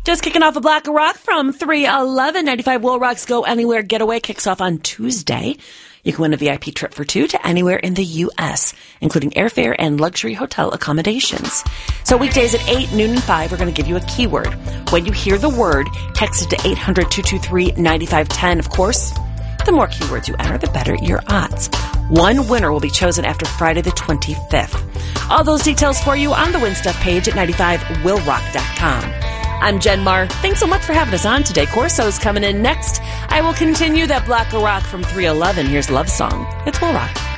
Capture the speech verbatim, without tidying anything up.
Just kicking off a block of rock from three eleven. ninety-five Will Rock's Go Anywhere Getaway kicks off on Tuesday. You can win a V I P trip for two to anywhere in the U S, including airfare and luxury hotel accommodations. So weekdays at eight, noon, and five, we're going to give you a keyword. When you hear the word, text it to eight hundred, two two three, nine five one zero. Of course, the more keywords you enter, the better your odds. One winner will be chosen after Friday the twenty-fifth. All those details for you on the Win Stuff page at ninety-five will rock dot com. I'm Jen Marr. Thanks so much for having us on today. Corso's coming in next. I will continue that block of rock from three eleven. Here's Love Song. It's Will Rock.